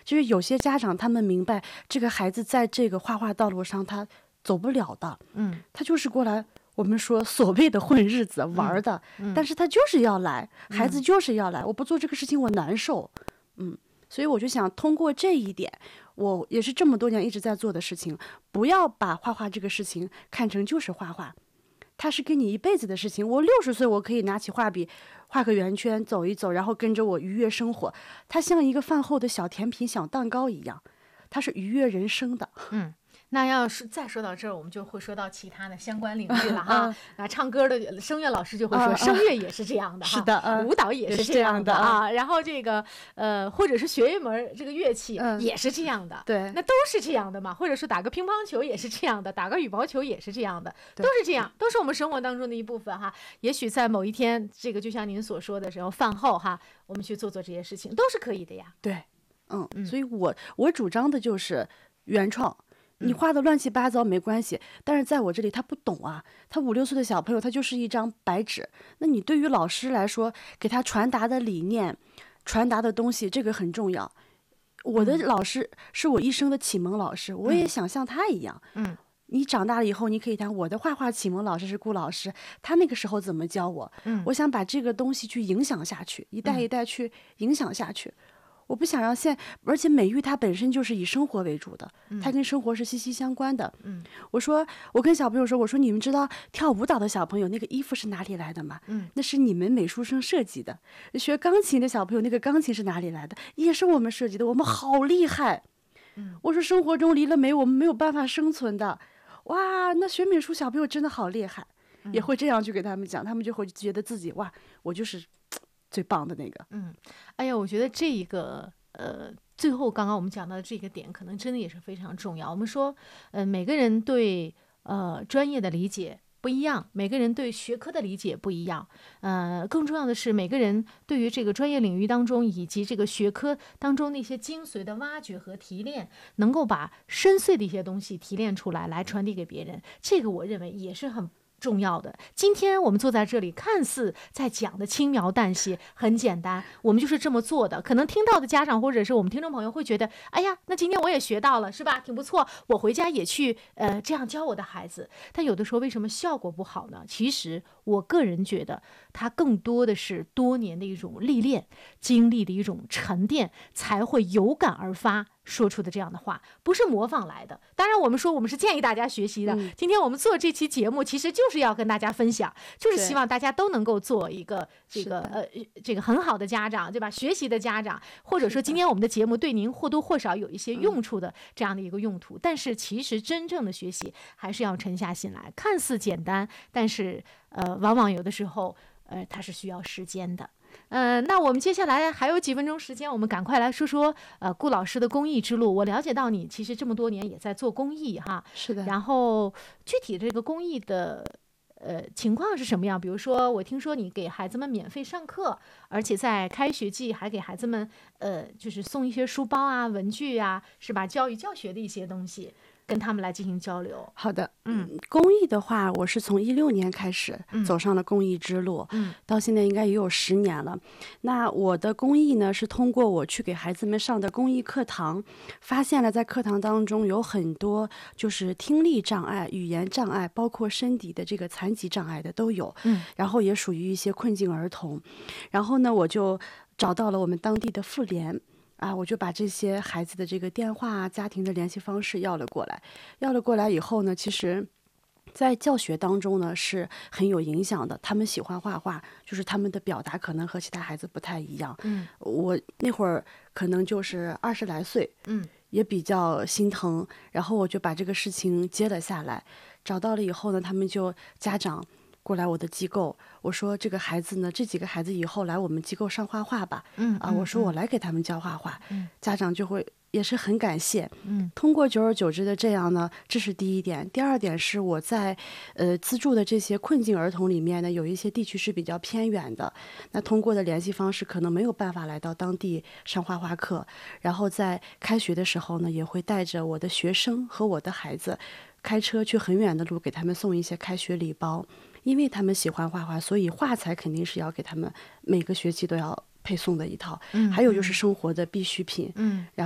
就是有些家长他们明白这个孩子在这个画画道路上他走不了的，他就是过来我们说所谓的混日子玩的，但是他就是要来，孩子就是要来，我不做这个事情我难受，所以我就想通过这一点，我也是这么多年一直在做的事情，不要把画画这个事情看成就是画画，它是跟你一辈子的事情。我60岁我可以拿起画笔画个圆圈走一走，然后跟着我愉悦生活，它像一个饭后的小甜品小蛋糕一样，它是愉悦人生的。 那要是再说到这儿，我们就会说到其他的相关领域了哈。那唱歌的声乐老师就会说，声乐也是这样的哈， 是的， 舞蹈也是这样的啊。然后这个或者是学一门这个乐器也是这样的， 对， 那都是这样的嘛。或者是打个乒乓球也是这样的，打个羽毛球也是这样的，都是这样，都是我们生活当中的一部分哈。也许在某一天，这个就像您所说的时候，饭后哈，我们去做这些事情都是可以的呀。 对，所以我主张的就是原创。你画的乱七八糟没关系，但是在我这里他不懂啊，他5、6岁的小朋友他就是一张白纸，那你对于老师来说给他传达的理念传达的东西这个很重要。我的老师是我一生的启蒙老师，我也想像他一样，你长大了以后你可以谈我的画画启蒙老师是顾老师，他那个时候怎么教我，我想把这个东西去影响下去，一代一代去影响下去。我不想让而且美育它本身就是以生活为主的，它跟生活是息息相关的。我跟小朋友说，我说你们知道跳舞蹈的小朋友那个衣服是哪里来的吗？那是你们美术生设计的。学钢琴的小朋友那个钢琴是哪里来的？也是我们设计的，我们好厉害。我说生活中离了美我们没有办法生存的。哇，那学美术小朋友真的好厉害，也会这样去给他们讲，他们就会觉得自己哇，我就是最棒的那个。 哎呀，我觉得这一个最后刚刚我们讲到的这个点，可能真的也是非常重要。我们说，每个人对专业的理解不一样，每个人对学科的理解不一样。更重要的是，每个人对于这个专业领域当中以及这个学科当中那些精髓的挖掘和提炼，能够把深邃的一些东西提炼出来，来传递给别人。这个我认为也是很重要的。今天我们坐在这里，看似在讲的轻描淡写，很简单，我们就是这么做的。可能听到的家长或者是我们听众朋友会觉得，哎呀，那今天我也学到了，是吧？挺不错，我回家也去这样教我的孩子。但有的时候为什么效果不好呢？其实我个人觉得，它更多的是多年的一种历练，经历的一种沉淀，才会有感而发。说出的这样的话不是模仿来的，当然我们说我们是建议大家学习的。今天我们做这期节目其实就是要跟大家分享，就是希望大家都能够做一个这个很好的家长，对吧？学习的家长，或者说今天我们的节目对您或多或少有一些用处的这样的一个用途。但是其实真正的学习还是要沉下心来，看似简单，但是往往有的时候它是需要时间的。那我们接下来还有几分钟时间，我们赶快来说说顾老师的公益之路。我了解到你其实这么多年也在做公益哈， 是的。 然后具体这个公益的情况是什么样？比如说我听说你给孩子们免费上课，而且在开学季还给孩子们就是送一些书包啊、文具啊，是吧？教育教学的一些东西。跟他们来进行交流。 好的，公益的话，我是从16年开始走上了公益之路，到现在应该也有10年了。那我的公益呢，是通过我去给孩子们上的公益课堂，发现了在课堂当中有很多就是听力障碍、语言障碍，包括身体的这个残疾障碍的都有，然后也属于一些困境儿童。然后呢，我就找到了我们当地的妇联。我就把这些孩子的这个电话、家庭的联系方式要了过来。要了过来以后呢，其实在教学当中呢是很有影响的。他们喜欢画画，就是他们的表达可能和其他孩子不太一样。我那会儿可能就是20来岁，也比较心疼，然后我就把这个事情接了下来。找到了以后呢，他们就家长过来我的机构，我说这个孩子呢，这几个孩子以后来我们机构上画画吧。我说我来给他们教画画，家长就会也是很感谢。通过久而久之的这样呢，这是第一点。第二点是我在资助的这些困境儿童里面呢，有一些地区是比较偏远的，那通过的联系方式可能没有办法来到当地上画画课，然后在开学的时候呢，也会带着我的学生和我的孩子开车去很远的路给他们送一些开学礼包。因为他们喜欢画画，所以画材肯定是要给他们每个学期都要配送的一套。还有就是生活的必需品。然